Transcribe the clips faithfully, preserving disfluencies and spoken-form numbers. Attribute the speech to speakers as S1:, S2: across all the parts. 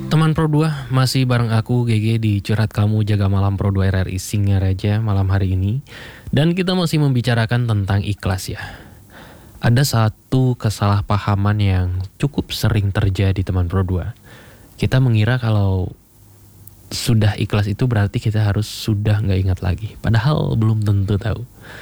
S1: Teman Pro dua, masih bareng aku G G di Curhat Kamu Jaga Malam Pro dua R R I Singaraja malam hari ini. Dan kita masih membicarakan tentang ikhlas ya. Ada satu kesalahpahaman yang cukup sering terjadi teman Pro dua. Kita mengira kalau sudah ikhlas itu berarti kita harus sudah gak ingat lagi. Padahal belum tentu tahu.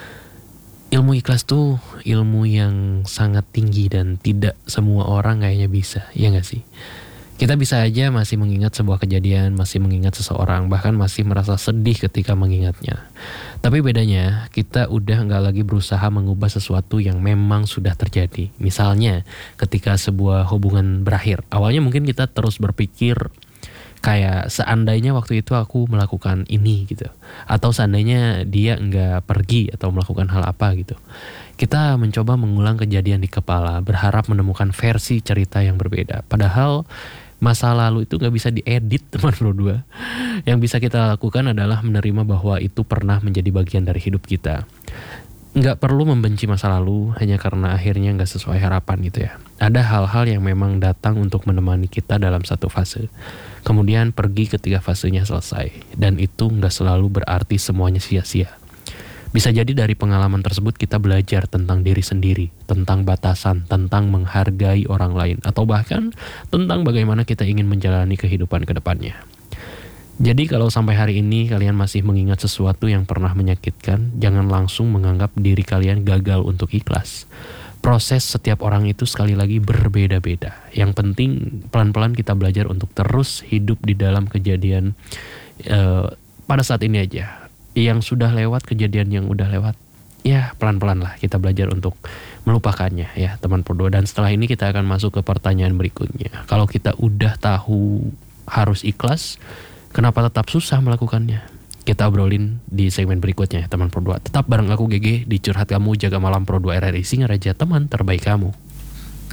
S1: Ilmu ikhlas tuh ilmu yang sangat tinggi dan tidak semua orang kayaknya bisa, ya gak sih? Kita bisa aja masih mengingat sebuah kejadian, masih mengingat seseorang, bahkan masih merasa sedih ketika mengingatnya. Tapi bedanya, kita udah gak lagi berusaha mengubah sesuatu yang memang sudah terjadi. Misalnya, ketika sebuah hubungan berakhir, awalnya mungkin kita terus berpikir kayak seandainya waktu itu aku melakukan ini gitu. Atau seandainya dia gak pergi atau melakukan hal apa gitu. Kita mencoba mengulang kejadian di kepala, berharap menemukan versi cerita yang berbeda. Padahal masa lalu itu gak bisa diedit teman Pro dua. Yang bisa kita lakukan adalah menerima bahwa itu pernah menjadi bagian dari hidup kita. Gak perlu membenci masa lalu hanya karena akhirnya gak sesuai harapan gitu ya. Ada hal-hal yang memang datang untuk menemani kita dalam satu fase, kemudian pergi ketika fasenya selesai. Dan itu gak selalu berarti semuanya sia-sia. Bisa jadi dari pengalaman tersebut kita belajar tentang diri sendiri, tentang batasan, tentang menghargai orang lain, atau bahkan tentang bagaimana kita ingin menjalani kehidupan ke depannya. Jadi kalau sampai hari ini kalian masih mengingat sesuatu yang pernah menyakitkan, jangan langsung menganggap diri kalian gagal untuk ikhlas. Proses setiap orang itu sekali lagi berbeda-beda. Yang penting pelan-pelan kita belajar untuk terus hidup di dalam kejadian uh, pada saat ini aja. Yang sudah lewat, kejadian yang udah lewat, ya pelan-pelan lah kita belajar untuk melupakannya ya teman Pro dua. Dan setelah ini kita akan masuk ke pertanyaan berikutnya. Kalau kita udah tahu harus ikhlas, kenapa tetap susah melakukannya? Kita obrolin di segmen berikutnya ya teman Pro dua. Tetap bareng aku G G di Curhat Kamu Jaga Malam Pro dua R R I Singaraja, teman terbaik kamu.